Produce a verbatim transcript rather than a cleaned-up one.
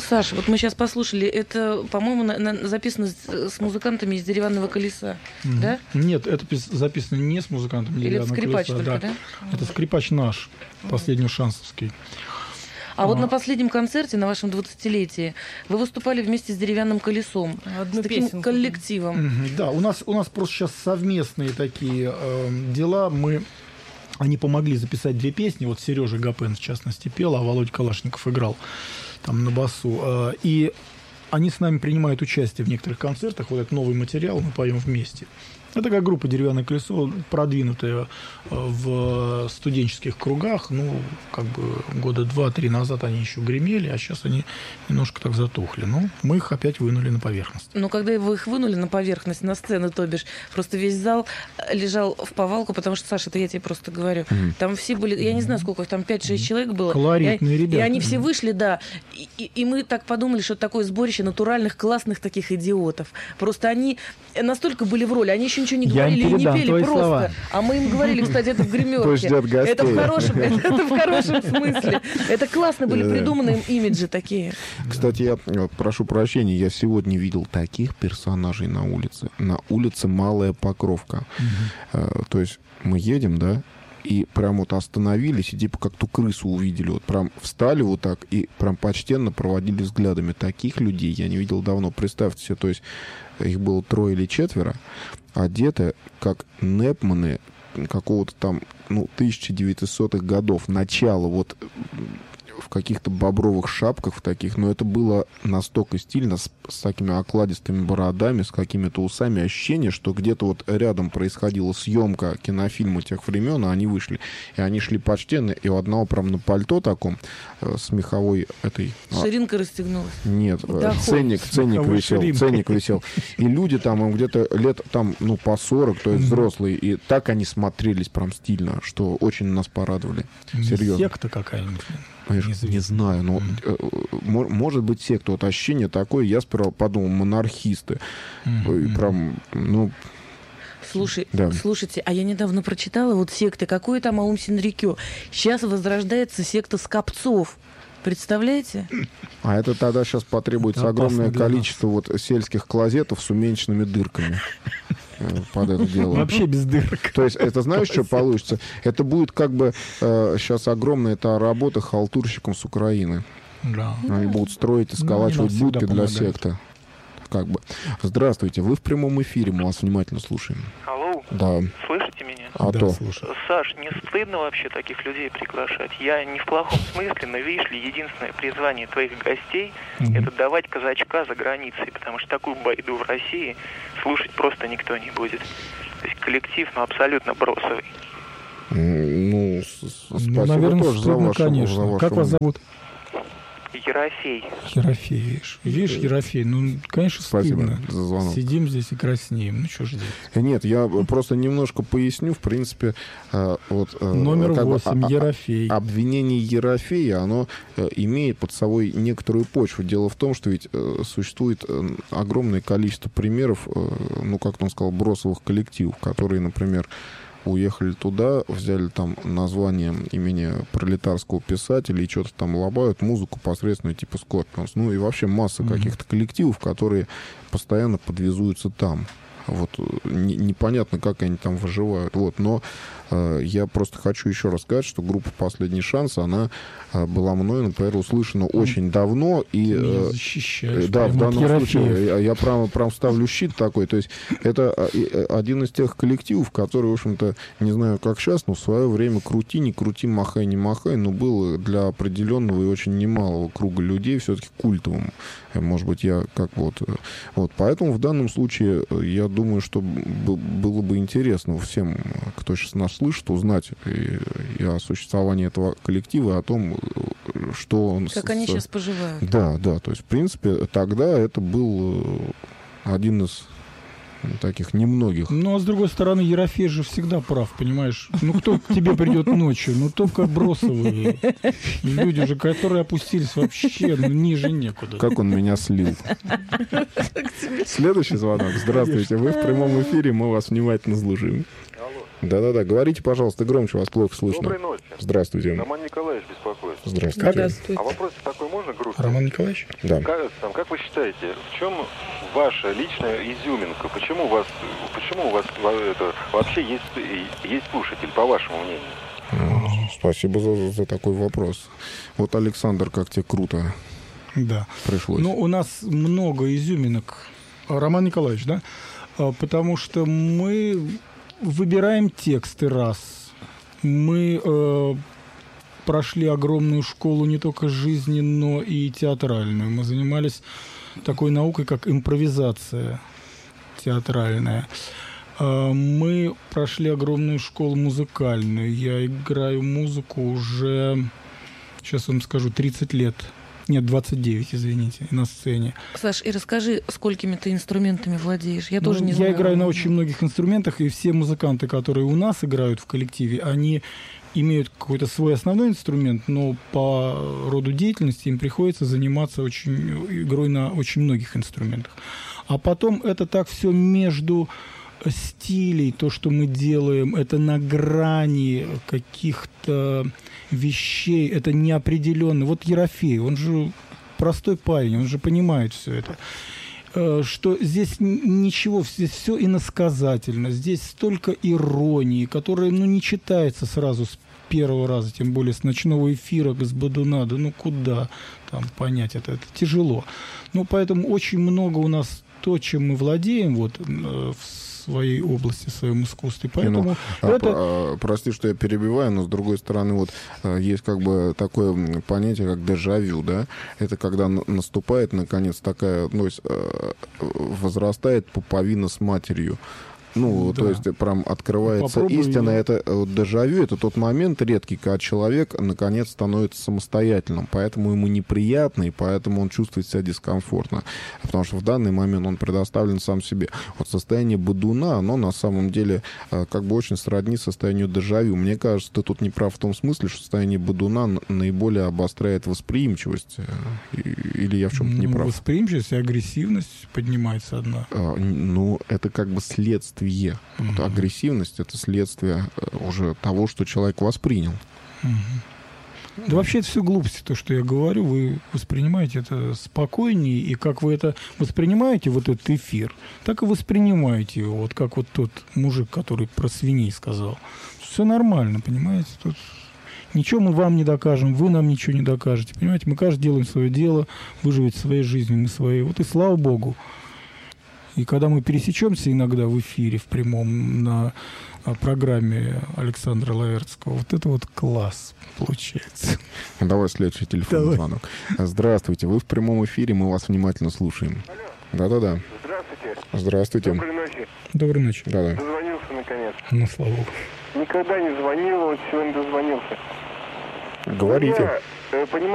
Саш, вот мы сейчас послушали, это, по-моему, на, на, записано с, с музыкантами из «Деревянного колеса», mm-hmm. да? Нет, это записано не с музыкантами «Деревянного колеса». Или это скрипач только, да? да? Это скрипач наш, последнешансовский. А, а вот на последнем концерте, на вашем двадцатилетии, вы выступали вместе с «Деревянным колесом», Одну с таким песенку. коллективом. Mm-hmm. Да, у нас, у нас просто сейчас совместные такие э, дела. Мы... Они помогли записать две песни. Вот Сережа Гапен, в частности, пел, а Володя Калашников играл там на басу. И они с нами принимают участие в некоторых концертах. Вот этот новый материал мы поем вместе. Это такая группа «Деревянное колесо», продвинутая в студенческих кругах. Ну, как бы года два-три назад они еще гремели, а сейчас они немножко так затухли. Ну, мы их опять вынули на поверхность. Но когда вы их вынули на поверхность, на сцену, то бишь, просто весь зал лежал в повалку, потому что, Саша, это я тебе просто говорю, mm-hmm. там все были, я не знаю, сколько их, там пять-шесть mm-hmm. человек было. Колоритные и, ребята. И они все вышли, да. И, и, и мы так подумали, что это такое сборище натуральных, классных таких идиотов. Просто они настолько были в роли, они еще ничего не говорили и не пели просто. Слова. А мы им говорили, кстати, это в гримерке. Это в хорошем, это, это в хорошем смысле. Это классно были придуманы имиджи такие. Кстати, я прошу прощения, я сегодня видел таких персонажей на улице. На улице Малая Покровка. Угу. То есть мы едем, да, и прям вот остановились, и типа как ту крысу увидели. Вот прям встали вот так и прям почтенно проводили взглядами. Таких людей я не видел давно. Представьте себе, то есть их было трое или четверо, одеты как непманы какого-то там, ну, тысяча девятисотых годов, начало, вот в каких-то бобровых шапках в таких, но это было настолько стильно, с, с такими окладистыми бородами, с какими-то усами, ощущение, что где-то вот рядом происходила съемка кинофильма тех времен, а они вышли, и они шли почтенно, и у одного прям на пальто таком, э, с меховой этой... Ширинка расстегнулась? Нет, э, ценник, ценник висел, ценник висел. И люди там, им где-то лет там, ну, по сорок, то есть mm-hmm. взрослые, и так они смотрелись прям стильно, что очень нас порадовали. Серьезно. Секта какая-нибудь. Не, не знаю, но mm-hmm. э, может быть секта. Вот ощущение такое, я сперва подумал, монархисты. Mm-hmm. И прям, ну... Слушай, да. Слушайте, а я недавно прочитала вот секты, какой там Аум Синрикё. Сейчас возрождается секта скопцов. Представляете? А это тогда сейчас потребуется это огромное количество вот сельских клозетов с уменьшенными дырками под это дело. Вообще без дырок. То есть это знаешь, что получится? Это будет как бы э, сейчас огромная эта работа халтурщиком с Украины. Да. Они будут строить и сколачивать ну, будки для секты. Как бы. Здравствуйте, вы в прямом эфире, мы вас внимательно слушаем. Алло, да. Слышите меня? А да, то. Слушаю. Саш, не стыдно вообще таких людей приглашать? Я не в плохом смысле, но видишь ли, единственное призвание твоих гостей mm-hmm. это давать казачка за границей, потому что такую байду в России слушать просто никто не будет. То есть коллектив, ну, абсолютно бросовый. Ну, спасибо ну, наверное, тоже стыдно, за вашу, конечно. За вашу... Как вас зовут? Ерофей. Ерофей, видишь, видишь, Ерофей, ну, конечно, стыдно. Спасибо за звонок. Сидим здесь и краснеем, ну, что ж здесь? Нет, я просто немножко поясню, в принципе, вот... Номер восемь, бы, Ерофей. Обвинение Ерофея, оно имеет под собой некоторую почву. Дело в том, что ведь существует огромное количество примеров, ну, как он сказал, бросовых коллективов, которые, например, уехали туда, взяли там название имени пролетарского писателя и что-то там лобают, музыку посредственную типа Скорпионс. Ну и вообще масса mm-hmm. каких-то коллективов, которые постоянно подвязуются там. Вот не, непонятно, как они там выживают. Вот, но э, я просто хочу еще раз сказать, что группа «Последний шанс», она э, была мной, например, услышана очень давно. И, э, защищаешь. Да, в данном случае я, я прям, прям ставлю щит такой. То есть это э, один из тех коллективов, который, в общем-то, не знаю, как сейчас, но в свое время крути, не крути, махай, не махай, но был для определенного и очень немалого круга людей все-таки культовым. Может быть, я как вот... Вот, поэтому в данном случае я думаю, что было бы интересно всем, кто сейчас нас слышит, узнать и, и о существовании этого коллектива, и о том, что он... Как с... они сейчас поживают. Да, да, то есть, в принципе, тогда это был один из таких немногих. Ну, а с другой стороны, Ерофей же всегда прав, понимаешь? Ну, кто к тебе придет ночью? Ну, только бросовые люди уже, которые опустились вообще ну, ниже некуда. Как он меня слил. Следующий звонок. Здравствуйте, вы в прямом эфире, мы вас внимательно слушаем. Алло. Да-да-да, говорите, пожалуйста, громче, вас плохо слышно. Доброй ночи. Здравствуйте. Роман Николаевич беспокоит. Здравствуйте. Здравствуйте. А вопрос такой можно грустный? Роман Николаевич? Да. Как, там, как вы считаете, в чем ваша личная изюминка? Почему у вас, почему у вас это, вообще есть, есть слушатель, по вашему мнению? Спасибо за, за такой вопрос. Вот, Александр, как тебе круто да. пришлось. Ну, у нас много изюминок. Роман Николаевич, да? Потому что мы выбираем тексты раз. Мы э, прошли огромную школу не только жизни, но и театральную. Мы занимались такой наукой, как импровизация театральная. Э, мы прошли огромную школу музыкальную. Я играю музыку уже, сейчас вам скажу, тридцать лет. Нет, двадцать девять, извините, на сцене. Саш, и расскажи, сколькими ты инструментами владеешь? Я ну, тоже не я знаю. Я играю на очень многих инструментах, и все музыканты, которые у нас играют в коллективе, они имеют какой-то свой основной инструмент, но по роду деятельности им приходится заниматься очень, игрой на очень многих инструментах. А потом это так все между стилей, то, что мы делаем, это на грани каких-то вещей, это неопределенно. Вот Ерофей, он же простой парень, он же понимает все это. Что здесь ничего, здесь все иносказательно, здесь столько иронии, которая, ну, не читается сразу с первого раза, тем более с ночного эфира, с Бодуна, да ну куда там понять это, это тяжело. Ну, поэтому очень много у нас то, чем мы владеем, вот, в своей области, в своем искусстве. Поэтому ну, это... а, прости, что я перебиваю, но с другой стороны, вот есть как бы такое понятие, как дежавю, да? Это когда наступает, наконец, такая, ну, возрастает пуповина с матерью. Ну, да. То есть прям открывается Попробуй истина. Я... Это вот, дежавю, это тот момент редкий, когда человек наконец становится самостоятельным, поэтому ему неприятно, и поэтому он чувствует себя дискомфортно, потому что в данный момент он предоставлен сам себе. Вот состояние бодуна, оно на самом деле как бы очень сродни состоянию дежавю. Мне кажется, ты тут не прав в том смысле, что состояние бодуна наиболее обостряет восприимчивость, или я в чем-то не прав? Восприимчивость и агрессивность поднимается одна. А, ну, это как бы следствие. Mm-hmm. Вот агрессивность — это следствие уже того, что человек воспринял. Mm-hmm. Да вообще это все глупости, то, что я говорю. Вы воспринимаете это спокойнее, и как вы это воспринимаете, вот этот эфир, так и воспринимаете его, вот как вот тот мужик, который про свиней сказал. Все нормально, понимаете? Тут ничего мы вам не докажем, вы нам ничего не докажете. Понимаете, мы каждый делаем свое дело, вы живете своей жизнью, мы своей. Вот и слава Богу. И когда мы пересечемся иногда в эфире, в прямом, на программе Александра Лаверцкого, вот это вот класс получается. Давай следующий телефонный звонок. Здравствуйте, вы в прямом эфире, мы вас внимательно слушаем. Да-да-да. Здравствуйте. Здравствуйте. Доброй ночи. Доброй ночи. Да-да. Дозвонился наконец. Ну, слава Богу. Никогда не звонил, вот сегодня дозвонился. Говорите. Я, э, понимаю,